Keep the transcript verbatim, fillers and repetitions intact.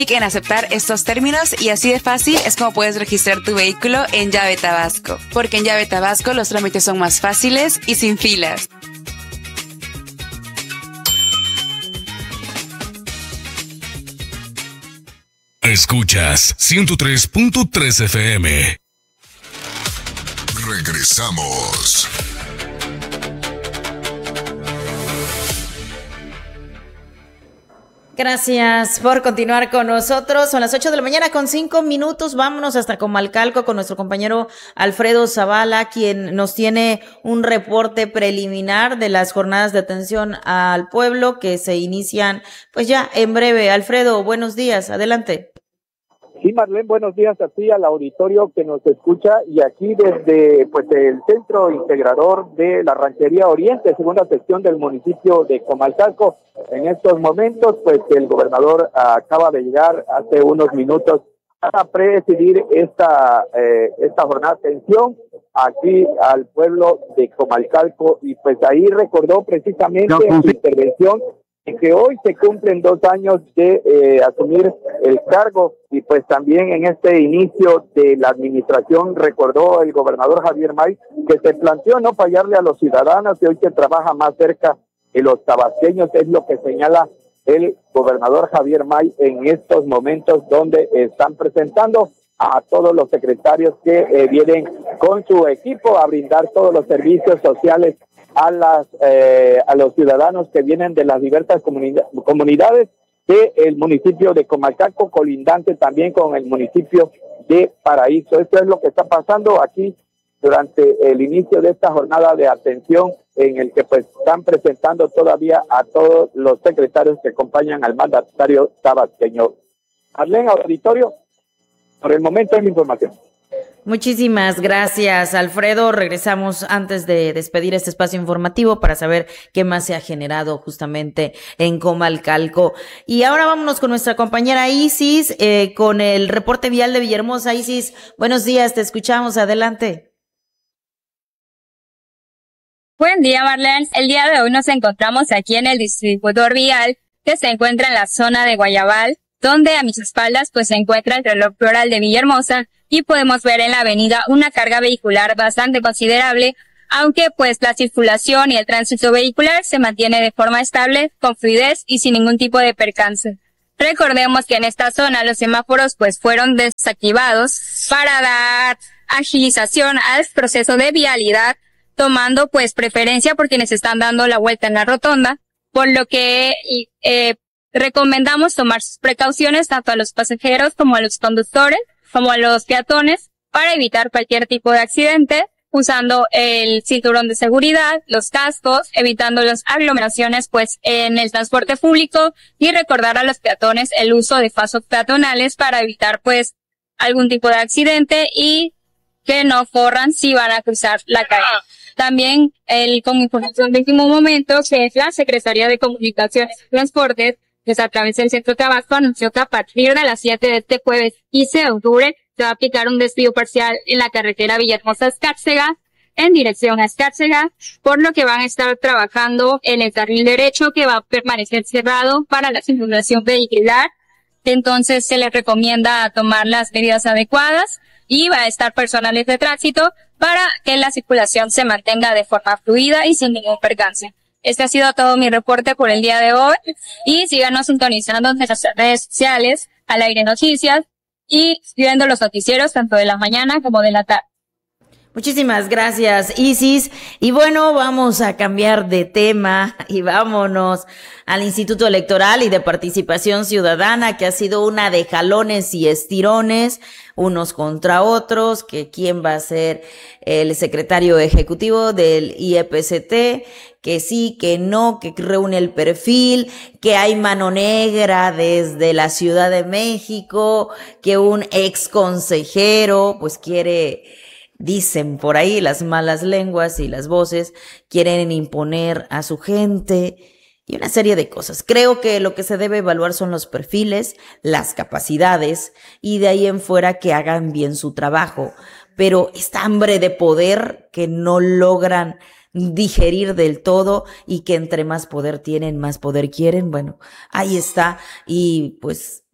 en aceptar estos términos y así de fácil es como puedes registrar tu vehículo en Llave Tabasco, porque en Llave Tabasco los trámites son más fáciles y sin filas. Escuchas ciento tres punto tres F M. Regresamos. Gracias por continuar con nosotros. Son las ocho de la mañana con cinco minutos. Vámonos hasta Comalcalco con nuestro compañero Alfredo Zavala, quien nos tiene un reporte preliminar de las jornadas de atención al pueblo que se inician pues ya en breve. Alfredo, buenos días. Adelante. Sí, Marlene, buenos días a ti, al auditorio que nos escucha, y aquí desde pues el Centro Integrador de la Ranchería Oriente, segunda sección del municipio de Comalcalco. En estos momentos, pues el gobernador acaba de llegar hace unos minutos para presidir esta, eh, esta jornada de atención aquí al pueblo de Comalcalco, y pues ahí recordó precisamente en su intervención en que hoy se cumplen dos años de eh, asumir el cargo, y pues también en este inicio de la administración recordó el gobernador Javier May que se planteó no fallarle a los ciudadanos y hoy se trabaja más cerca de los tabasqueños, es lo que señala el gobernador Javier May en estos momentos donde están presentando a todos los secretarios que eh, vienen con su equipo a brindar todos los servicios sociales a las eh, a los ciudadanos que vienen de las diversas comunidad, comunidades del municipio de Comalcalco, colindante también con el municipio de Paraíso. Esto es lo que está pasando aquí durante el inicio de esta jornada de atención, en el que pues están presentando todavía a todos los secretarios que acompañan al mandatario tabasqueño. Arlene, auditorio, por el momento es mi información. Muchísimas gracias, Alfredo. Regresamos antes de despedir este espacio informativo para saber qué más se ha generado justamente en Comalcalco. Y ahora vámonos con nuestra compañera Isis, eh, con el reporte vial de Villahermosa. Isis, buenos días, te escuchamos, adelante. Buen día, Marlene. El día de hoy nos encontramos aquí en el distribuidor vial que se encuentra en la zona de Guayabal, donde a mis espaldas pues se encuentra el reloj floral de Villahermosa, y podemos ver en la avenida una carga vehicular bastante considerable, aunque pues la circulación y el tránsito vehicular se mantiene de forma estable, con fluidez y sin ningún tipo de percance. Recordemos que en esta zona los semáforos pues fueron desactivados para dar agilización al proceso de vialidad, tomando pues preferencia por quienes están dando la vuelta en la rotonda, por lo que eh, recomendamos tomar sus precauciones tanto a los pasajeros como a los conductores, como a los peatones, para evitar cualquier tipo de accidente, usando el cinturón de seguridad, los cascos, evitando las aglomeraciones pues en el transporte público, y recordar a los peatones el uso de pasos peatonales para evitar pues algún tipo de accidente y que no corran si van a cruzar la calle. También el con información de último momento, que es la Secretaría de Comunicaciones y Transportes, pues a través del Centro Tabasco anunció que a partir de las siete de este jueves quince de octubre se va a aplicar un desvío parcial en la carretera Villahermosa-Escárcega en dirección a Escárcega, por lo que van a estar trabajando en el carril derecho, que va a permanecer cerrado para la circulación vehicular. Entonces se les recomienda tomar las medidas adecuadas y va a estar personales de tránsito para que la circulación se mantenga de forma fluida y sin ningún percance. Este ha sido todo mi reporte por el día de hoy, y síganos sintonizando en nuestras redes sociales, Al Aire Noticias, y viendo los noticieros tanto de la mañana como de la tarde. Muchísimas gracias, Isis. Y bueno, vamos a cambiar de tema y vámonos al Instituto Electoral y de Participación Ciudadana, que ha sido una de jalones y estirones, unos contra otros, que quién va a ser el secretario ejecutivo del I E P C T, que sí, que no, que reúne el perfil, que hay mano negra desde la Ciudad de México, que un ex consejero pues quiere... Dicen por ahí las malas lenguas y las voces, quieren imponer a su gente y una serie de cosas. Creo que lo que se debe evaluar son los perfiles, las capacidades, y de ahí en fuera que hagan bien su trabajo. Pero esta hambre de poder que no logran digerir del todo, y que entre más poder tienen, más poder quieren, bueno, ahí está. Y pues